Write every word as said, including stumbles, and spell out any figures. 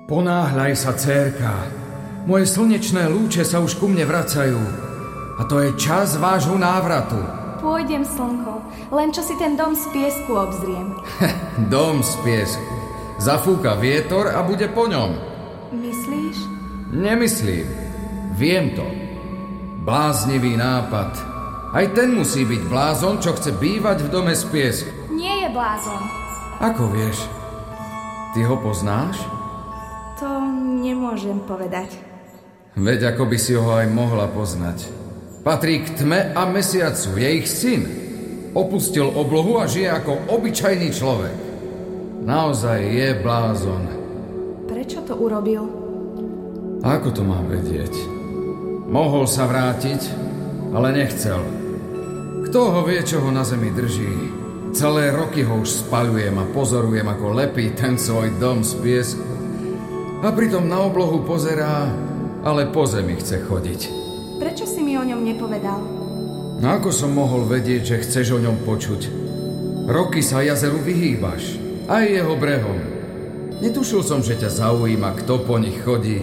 Ponáhľaj sa, dcérka. Moje slnečné lúče sa už ku mne vracajú. A to je čas vášho návratu. Pôjdem, slnko, len čo si ten dom z piesku obzriem. Dom z piesku. Zafúka vietor a bude po ňom. Myslíš? Nemyslím. Viem to. Bláznivý nápad. Aj ten musí byť blázon, čo chce bývať v dome z piesku. Nie je blázon. Ako vieš? Ty ho poznáš? To nemôžem povedať. Veď ako by si ho aj mohla poznať. Patrí k tme a mesiacu, je ich syn. Opustil oblohu a žije ako obyčajný človek. Naozaj je blázon. Prečo to urobil? Ako to mám vedieť? Mohol sa vrátiť, ale nechcel. Kto ho vie, čo ho na zemi drží? Celé roky ho už spaľujem a pozorujem, ako lepí ten svoj dom z piesku. A pritom na oblohu pozerá, ale po zemi chce chodiť. Prečo si mi o ňom nepovedal? No ako som mohol vedieť, že chceš o ňom počuť? Roky sa jazeru vyhýbaš, aj jeho brehom. Netušil som, že ťa zaujíma, kto po nich chodí.